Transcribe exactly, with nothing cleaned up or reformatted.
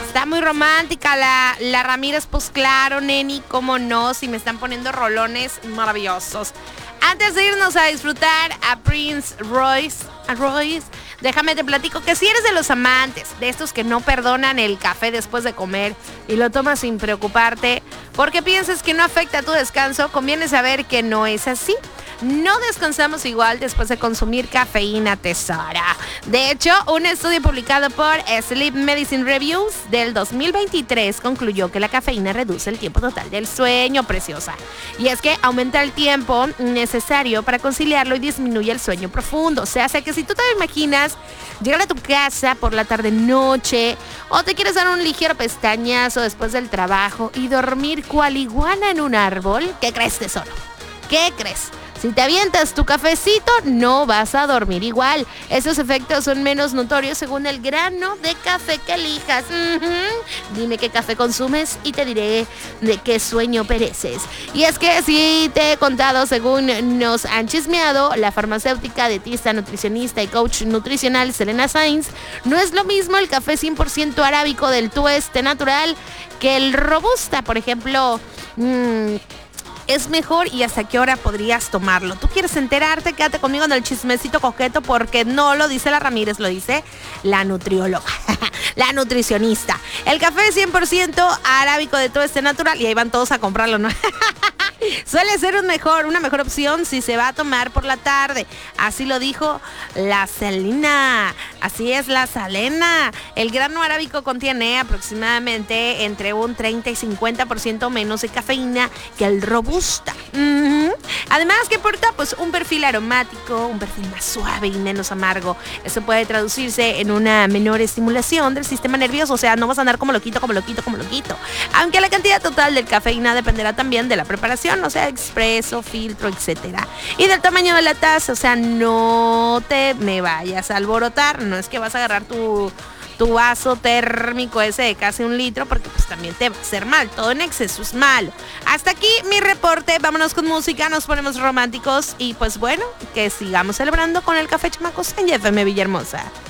Está muy romántica la, la Ramírez, pues claro, neni, cómo no, si me están poniendo rolones maravillosos. Antes de irnos a disfrutar a Prince Royce, a Royce, déjame te platico que si eres de los amantes, de estos que no perdonan el café después de comer y lo tomas sin preocuparte, porque piensas que no afecta a tu descanso, conviene saber que no es así. No descansamos igual después de consumir cafeína, tesora. De hecho, un estudio publicado por Sleep Medicine Reviews del dos mil veintitrés concluyó que la cafeína reduce el tiempo total del sueño, preciosa. Y es que aumenta el tiempo necesario para conciliarlo y disminuye el sueño profundo. O sea, sea que si tú te imaginas llegar a tu casa por la tarde-noche o te quieres dar un ligero pestañazo después del trabajo y dormir cual iguana en un árbol, ¿qué crees, tesoro? ¿Qué crees? Si te avientas tu cafecito, no vas a dormir igual. Esos efectos son menos notorios según el grano de café que elijas. Uh-huh. Dime qué café consumes y te diré de qué sueño pereces. Y es que si te he contado, según nos han chismeado, la farmacéutica, dietista, nutricionista y coach nutricional Selena Sainz, no es lo mismo el café cien por ciento arábico del tueste natural que el robusta. Por ejemplo, mmm, es mejor y hasta qué hora podrías tomarlo. ¿Tú quieres enterarte? Quédate conmigo en el chismecito coqueto, porque no lo dice la Ramírez, lo dice la nutrióloga, la nutricionista. El café cien por ciento arábico de tueste natural, y ahí van todos a comprarlo, ¿no? Suele ser un mejor, una mejor opción si se va a tomar por la tarde. Así lo dijo la Selena. Así es, la Selena. El grano arábico contiene aproximadamente entre un treinta y cincuenta por ciento menos de cafeína que el robusta. Uh-huh. Además que aporta pues un perfil aromático, un perfil más suave y menos amargo. Eso puede traducirse en una menor estimulación del sistema nervioso. O sea, no vas a andar como loquito, como loquito, como loquito. Aunque la cantidad total de cafeína dependerá también de la preparación, o sea, expreso, filtro, etcétera. Y del tamaño de la taza, o sea, no te me vayas a alborotar. No es que vas a agarrar tu, tu vaso térmico ese de casi un litro, porque pues también te va a hacer mal. Todo en exceso es malo. Hasta aquí mi reporte. Vámonos con música, nos ponemos románticos y pues bueno, que sigamos celebrando con el café chamacos en F M Villahermosa.